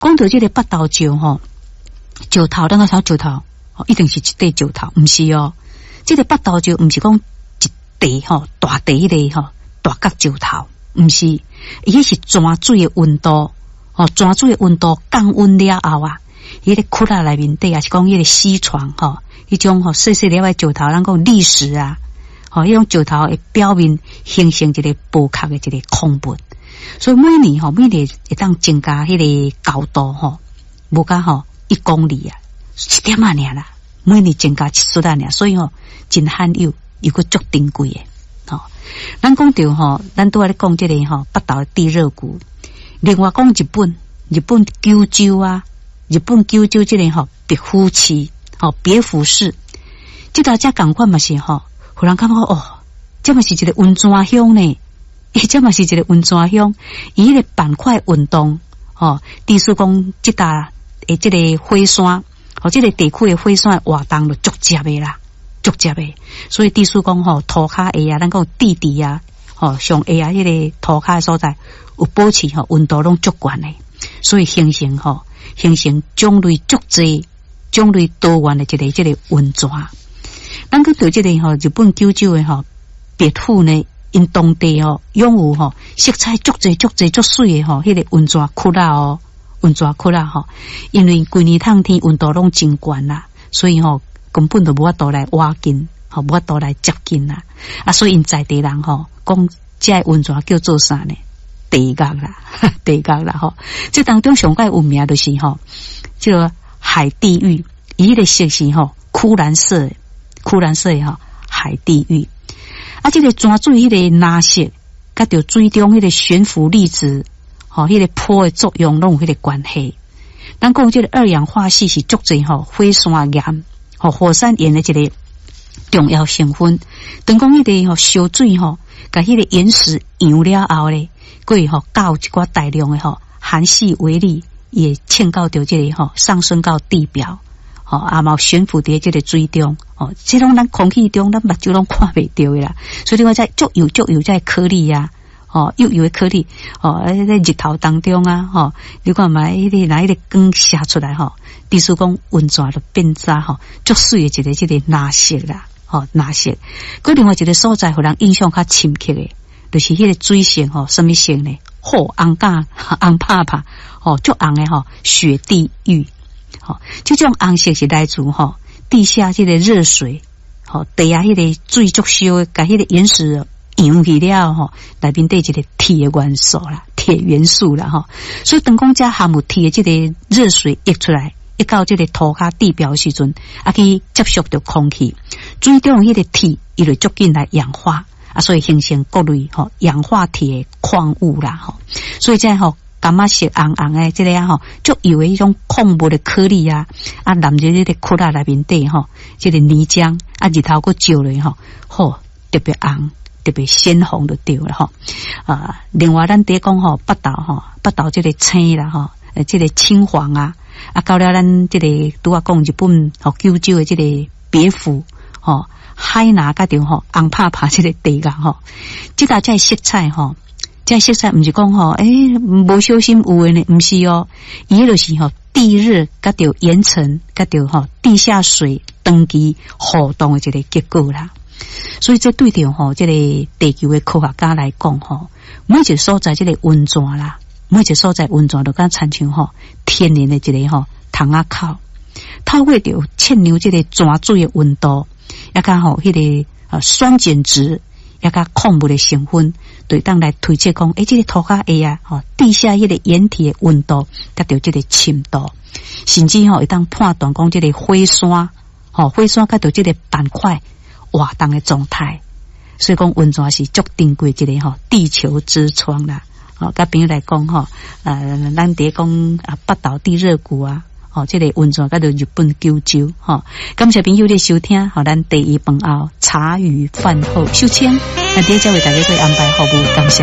讲到这个北投石吼，石头咱个啥石头？一定是一块石头，唔是哦。这个北投石唔是讲一地吼大地迄个吼大角石头，唔是，伊是泉水的温度，泉水的温度降温了后啊，伊个窟窿内面底也是讲伊个溪床吼，迄种吼细细粒的石头，咱讲砾石啊，迄种石头的表面形成一个薄壳的一个矿物，所以每年会当增加迄个高度吼，无甲1公里啊。1点仔尔啦，每年增加1撮仔尔，所以真罕有，又个足珍贵诶。咱讲到咱拄仔咧讲这个北投地热谷，另外讲日本九州啊，日本九州这个别府市，别府市，这道只共款嘛是互人感觉这嘛是一个温泉乡呢，这嘛是一个温泉乡，伊迄个板块运动，地势讲这搭诶这个火山。这个地区的火山活动就足接的啦，足接的，所以地势讲涂骹下啊，咱讲地底啊，上下啊，迄个涂骹的所在有保持温度拢足悬的，所以形成种类足济、种类多元的这个温泉。咱讲到这个日本九州的别府呢，因当地拥有色彩足济、足水的迄个温泉窟啦温泉窟啦因为规年冬天温度拢真悬啦，所以根本就无法度来挖近，无法度来接近啦。所以因在地人讲这温泉叫做啥呢？地角啦，地角啦这当中上界有名就是这个海地狱，伊个色是枯蓝色的海地狱。这个泉水迄个蓝色，甲着水中迄个悬浮粒子。迄个波的作用拢有迄个关系。咱讲这个二氧化硒是足济火山岩，火山岩的一个重要成分。等讲迄个烧水甲迄个岩石扬了后咧，佫会到一寡大量的含硒微粒也嵌到着这个上升到地表，嘛悬浮伫这个水中，这种咱空气中咱目睭拢看袂到的啦。所以你看在足油在颗粒啊。又有的颗粒在日头当中啊你看嘛拿个光射出来地势讲温泉就变渣足水的一个蓝色啦蓝色。佮另外一个所在互人印象较深刻的，就是迄个水色什么色呢？红甲红拍拍足红的雪地狱这种红色是来自地下这个热水地下迄个水足烧的，甲迄个岩石扬起了内面底一个铁的元素啦，铁元素啦所以当讲这含有铁的这个热水溢出来，一到这个涂骹地表的时阵，去接触到空气，水中迄个铁伊就足紧来氧化所以形成各类氧化铁的矿物啦所以这感觉色红红的这个足油的一种矿物的颗粒啊淋入这个窟窿内面底这个泥浆日头佫照落特别红。特别鲜红就对了另外咱伫讲北投这个青啦这个青黄到了咱这个拄啊讲日本九州的这个别府海南甲着红拍拍这个地角这搭这色彩这色彩毋是讲无小心有的呢，毋是伊就是地热甲着岩层甲着地下水长期互动的一个结果啦。所以这对着这个地球的科学家来讲每一个所在这个温泉啦，每一个所在温泉都敢参像天然的一个桶仔口，透过着测量这个泉水的温度，也甲迄个酸碱值，也甲矿物的成分，对当来推测讲这个涂骹下地下迄个岩体的温度，甲着这个深度，甚至会当判断讲这个火山甲着这个板块活动的状态，所以讲温泉是足珍贵一个地球之窗啦。甲朋友来讲咱伫讲北投地热谷这个温泉甲着日本九州感谢朋友的收听，咱第一饭后茶余饭后收听，咱第一则为大家做安排服务，感谢。